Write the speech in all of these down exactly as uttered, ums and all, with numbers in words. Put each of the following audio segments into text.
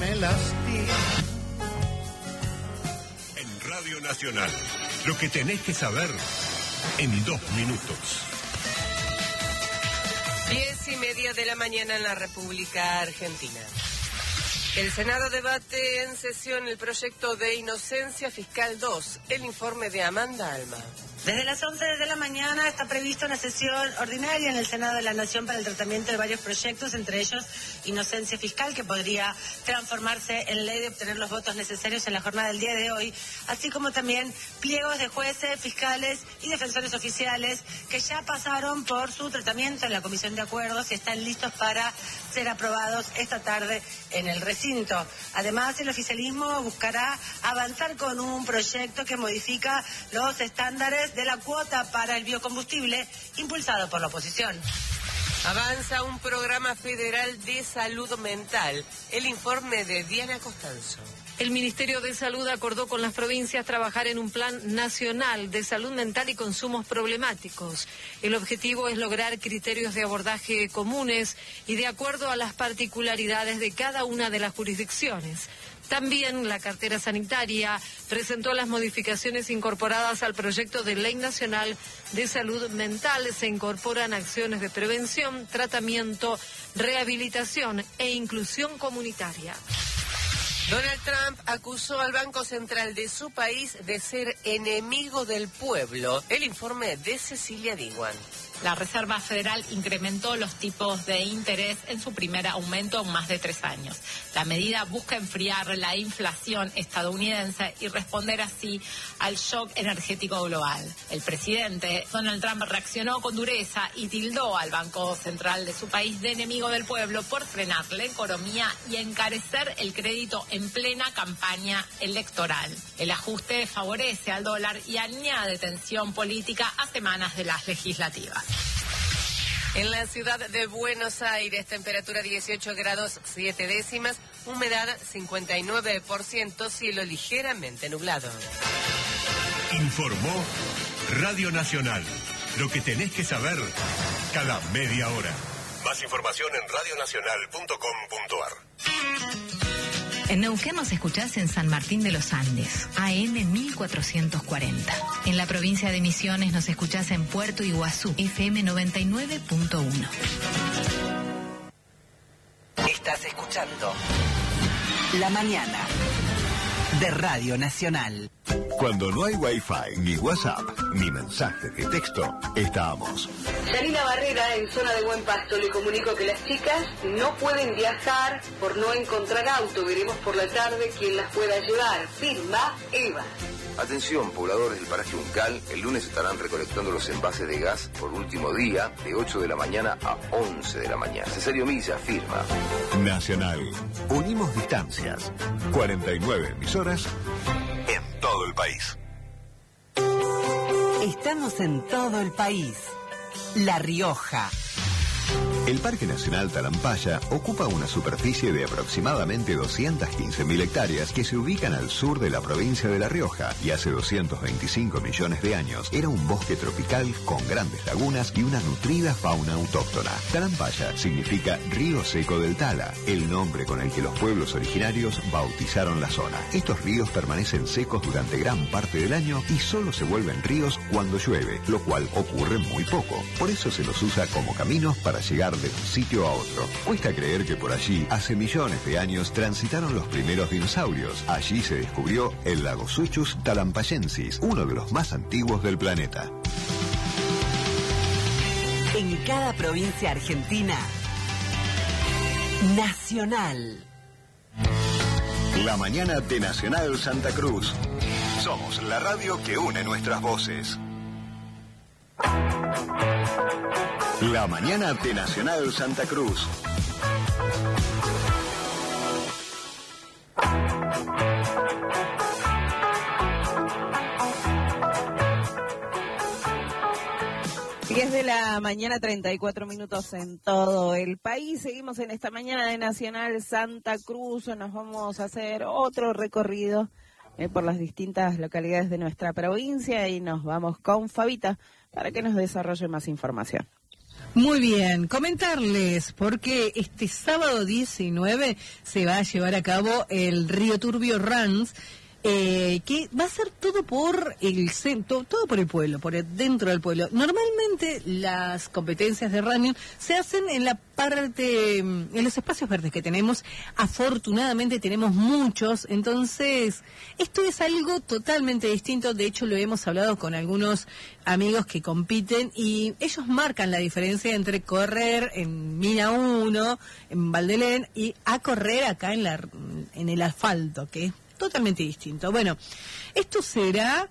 me lastima. En Radio Nacional, lo que tenés que saber en dos minutos. Diez y media de la mañana en la República Argentina. El Senado debate en sesión el proyecto de Inocencia Fiscal dos, el informe de Amanda Alma. Desde las once de la mañana está prevista una sesión ordinaria en el Senado de la Nación para el tratamiento de varios proyectos, entre ellos Inocencia Fiscal, que podría transformarse en ley de obtener los votos necesarios en la jornada del día de hoy, así como también pliegos de jueces, fiscales y defensores oficiales que ya pasaron por su tratamiento en la Comisión de Acuerdos y están listos para ser aprobados esta tarde en el recinto. Además, el oficialismo buscará avanzar con un proyecto que modifica los estándares de la cuota para el biocombustible impulsado por la oposición. Avanza un programa federal de salud mental. El informe de Diana Costanzo. El Ministerio de Salud acordó con las provincias trabajar en un plan nacional de salud mental y consumos problemáticos. El objetivo es lograr criterios de abordaje comunes y de acuerdo a las particularidades de cada una de las jurisdicciones. También la cartera sanitaria presentó las modificaciones incorporadas al proyecto de Ley Nacional de Salud Mental. Se incorporan acciones de prevención, tratamiento, rehabilitación e inclusión comunitaria. Donald Trump acusó al Banco Central de su país de ser enemigo del pueblo. El informe de Cecilia Diwan. La Reserva Federal incrementó los tipos de interés en su primer aumento en más de tres años. La medida busca enfriar la inflación estadounidense y responder así al shock energético global. El presidente Donald Trump reaccionó con dureza y tildó al Banco Central de su país de enemigo del pueblo por frenar la economía y encarecer el crédito en plena campaña electoral. El ajuste favorece al dólar y añade tensión política a semanas de las legislativas. En la ciudad de Buenos Aires, temperatura dieciocho grados siete décimas, humedad cincuenta y nueve por ciento, cielo ligeramente nublado. Informó Radio Nacional. Lo que tenés que saber cada media hora. Más información en radio nacional punto com punto a r. En Neuquén nos escuchás en San Martín de los Andes, A M mil cuatrocientos cuarenta. En la provincia de Misiones nos escuchás en Puerto Iguazú, F M noventa y nueve punto uno. Estás escuchando La Mañana de Radio Nacional. Cuando no hay Wi-Fi, ni WhatsApp, ni mensaje de texto, estamos. Yanina Barrera, en zona de Buen Pasto, le comunico que las chicas no pueden viajar por no encontrar auto. Veremos por la tarde quién las pueda llevar. Firma Eva. Atención, pobladores del paraje Uncal, el lunes estarán recolectando los envases de gas por último día, de ocho de la mañana a once de la mañana. Cesario Milla, firma. Nacional. Unimos distancias. cuarenta y nueve emisoras en todo el país. Estamos en todo el país. La Rioja. El Parque Nacional Talampaya ocupa una superficie de aproximadamente doscientas quince mil hectáreas que se ubican al sur de la provincia de La Rioja y hace doscientos veinticinco millones de años era un bosque tropical con grandes lagunas y una nutrida fauna autóctona. Talampaya significa río seco del Tala, el nombre con el que los pueblos originarios bautizaron la zona. Estos ríos permanecen secos durante gran parte del año y solo se vuelven ríos cuando llueve, lo cual ocurre muy poco. Por eso se los usa como caminos para llegar de un sitio a otro. Cuesta creer que por allí, hace millones de años, transitaron los primeros dinosaurios. Allí se descubrió el Lagosuchus talampayensis, uno de los más antiguos del planeta. En cada provincia argentina, Nacional. La mañana de Nacional Santa Cruz. Somos la radio que une nuestras voces. La mañana de Nacional Santa Cruz. diez de la mañana, treinta y cuatro minutos en todo el país. Seguimos en esta mañana de Nacional Santa Cruz. Nos vamos a hacer otro recorrido eh, por las distintas localidades de nuestra provincia y nos vamos con Fabita para que nos desarrolle más información. Muy bien, comentarles, porque este sábado diecinueve se va a llevar a cabo el Río Turbio Runs, eh, que va a ser todo por el centro, todo por el pueblo, por el, dentro del pueblo. Normalmente las competencias de running se hacen en la parte, en los espacios verdes que tenemos. Afortunadamente tenemos muchos, entonces esto es algo totalmente distinto. De hecho, lo hemos hablado con algunos amigos que compiten y ellos marcan la diferencia entre correr en Mina uno, en Valdelén, y a correr acá en la en el asfalto, que es totalmente distinto. Bueno, esto será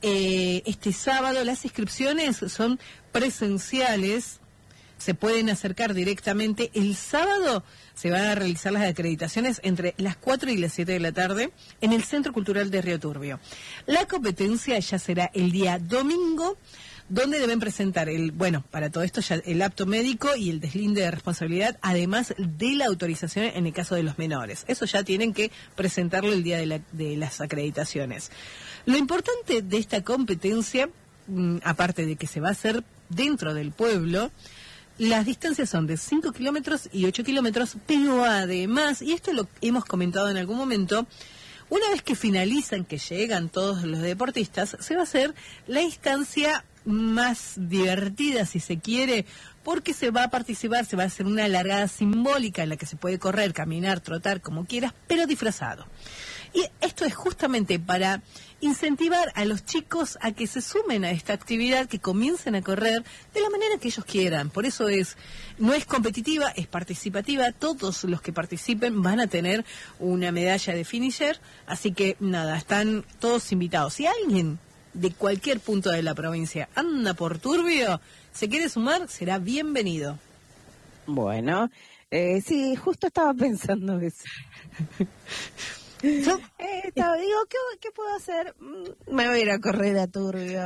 eh, este sábado. Las inscripciones son presenciales, se pueden acercar directamente. El sábado se van a realizar las acreditaciones entre las cuatro y las siete de la tarde en el Centro Cultural de Río Turbio. La competencia ya será el día domingo, donde deben presentar el, bueno, para todo esto ya el apto médico y el deslinde de responsabilidad, además de la autorización en el caso de los menores. Eso ya tienen que presentarlo el día de, la, de las acreditaciones. Lo importante de esta competencia, mmm, aparte de que se va a hacer dentro del pueblo, las distancias son de cinco kilómetros y ocho kilómetros, pero además, y esto lo hemos comentado en algún momento, una vez que finalizan, que llegan todos los deportistas, se va a hacer la instancia más divertida, si se quiere, porque se va a participar, se va a hacer una largada simbólica en la que se puede correr, caminar, trotar, como quieras, pero disfrazado. Y esto es justamente para incentivar a los chicos a que se sumen a esta actividad, que comiencen a correr de la manera que ellos quieran. Por eso es, no es competitiva, es participativa. Todos los que participen van a tener una medalla de finisher, así que nada, están todos invitados. Si alguien de cualquier punto de la provincia anda por Turbio, se quiere sumar, será bienvenido. Bueno, eh, sí, justo estaba pensando eso. Yo, eh, estaba, digo, ¿qué, ¿qué puedo hacer? Me voy a ir a correr a Turbio.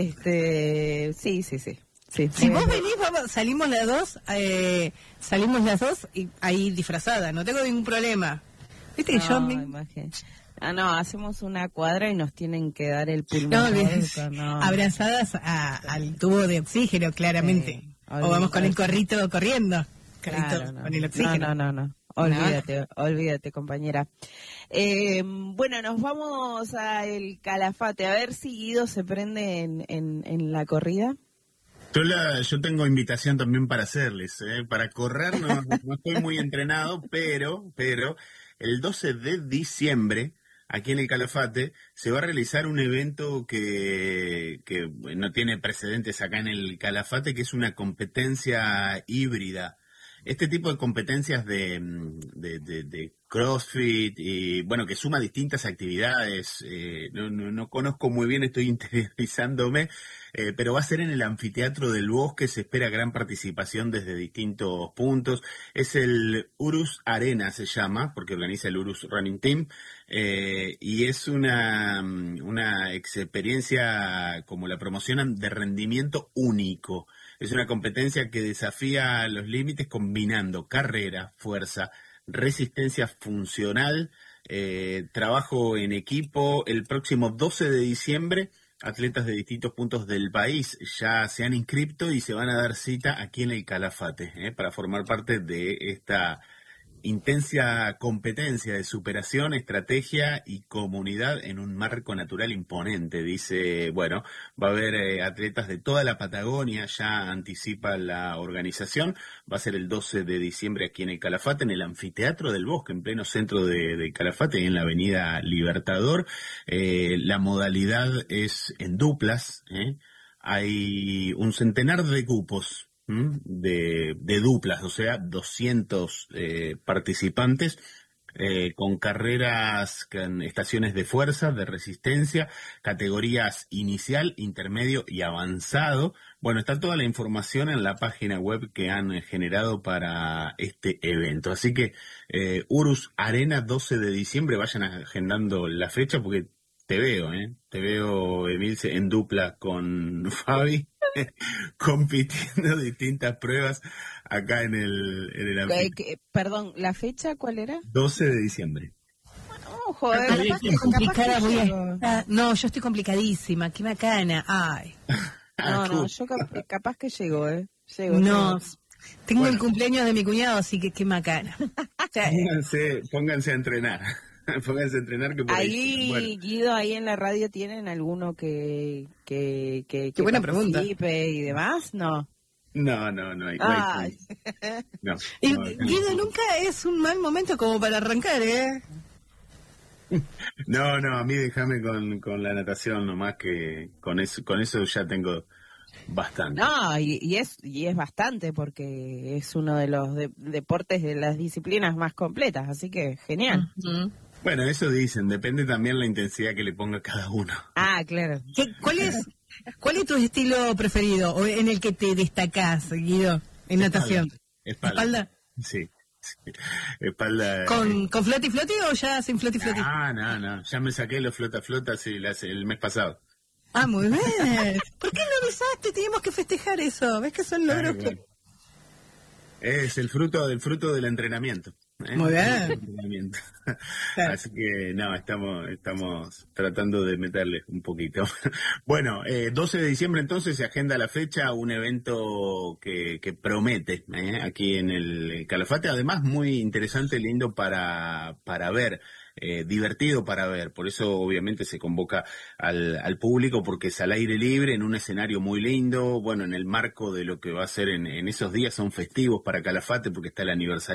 Este, sí, sí, sí. sí si vos venís, vamos, salimos las dos, eh, salimos las dos y ahí disfrazada, no tengo ningún problema. ¿Viste que no, yo me... imagínate. Ah, no, hacemos una cuadra y nos tienen que dar el pulmón. No, no. Abrazadas a, al tubo de oxígeno, claramente. Sí, o vamos con el corrito corriendo. Corrito claro, no. con el oxígeno. No, no, no, no. Olvídate, no. olvídate, compañera. Eh, bueno, nos vamos a el Calafate. A ver si Guido se prende en, en, en la corrida. Yo, la, yo tengo invitación también para hacerles. ¿eh? Para correr no, no estoy muy entrenado, pero, pero el doce de diciembre... aquí en el Calafate se va a realizar un evento que, que no tiene precedentes acá en el Calafate, que es una competencia híbrida. Este tipo de competencias de, de, de, de CrossFit, y bueno, que suma distintas actividades, eh, no, no, no conozco muy bien, estoy interiorizándome, eh, pero va a ser en el Anfiteatro del Bosque, se espera gran participación desde distintos puntos. Es el Urus Arena, se llama, porque organiza el Urus Running Team, eh, y es una, una experiencia, como la promocionan, de rendimiento único. Es una competencia que desafía los límites combinando carrera, fuerza, resistencia funcional, eh, trabajo en equipo. El próximo doce de diciembre, atletas de distintos puntos del país ya se han inscrito y se van a dar cita aquí en el Calafate, eh, para formar parte de esta intensa competencia de superación, estrategia y comunidad en un marco natural imponente. Dice, bueno, va a haber eh, atletas de toda la Patagonia, ya anticipa la organización. Va a ser el doce de diciembre aquí en el Calafate, en el Anfiteatro del Bosque, en pleno centro de, de Calafate, en la avenida Libertador. Eh, la modalidad es en duplas, ¿eh? Hay un centenar de cupos De, de duplas, o sea, doscientos eh, participantes, eh, con carreras, con estaciones de fuerza, de resistencia, categorías inicial, intermedio y avanzado. Bueno, está toda la información en la página web que han generado para este evento. Así que eh, Urus Arena, doce de diciembre, vayan agendando la fecha porque te veo, ¿eh? Te veo, Emilce, en dupla con Fabi, compitiendo distintas pruebas acá en el en el eh, que, Perdón, ¿la fecha cuál era? doce de diciembre. No, joder, Ay, capaz, que, complicada voy a estar. No, yo estoy complicadísima, qué macana. Ay. No, no, yo cap capaz que llego, ¿eh? Llego, No, llego. tengo Bueno. el cumpleaños de mi cuñado, así que qué macana. O sea, Pónganse, pónganse a entrenar. Pónganse a entrenar que por ahí. Ahí, Bueno, Guido, ahí en la radio, ¿tienen alguno que, que, que, que buena pregunta. participe y demás? No. no, no, no hay. No, hay- Ay. no, y no, Guido, nunca es un mal momento como para arrancar, ¿eh? no, no, a mí déjame con, con la natación nomás, que con eso, con eso ya tengo bastante. No, y, y es y es bastante porque es uno de los de- deportes de las disciplinas más completas, así que genial. Ujú. Bueno, eso dicen, depende también la intensidad que le ponga cada uno. Ah, claro. ¿Qué- ¿Cuál es cuál es tu estilo preferido o en el que te destacás, Guido, en natación? Espalda. ¿Espalda? Sí. sí. Espalda. ¿Con, ¿Con floti floti o ya sin floti floti? Ah, no, no. Ya me saqué los flota flota sí, las- el mes pasado. Ah, muy bien. ¿Por qué no avisaste? Teníamos que festejar eso. ¿Ves que son logros Ay, que... bueno. Es el fruto del fruto del entrenamiento. ¿eh? Muy bien. El entrenamiento. Así que no, estamos estamos tratando de meterle un poquito. Bueno, eh, doce de diciembre entonces se agenda la fecha, un evento que, que promete ¿eh? aquí en el Calafate, además muy interesante, lindo para, para ver. Eh, divertido para ver, por eso obviamente se convoca al, al público porque es al aire libre, en un escenario muy lindo, bueno, en el marco de lo que va a ser en, en esos días, son festivos para Calafate porque está el aniversario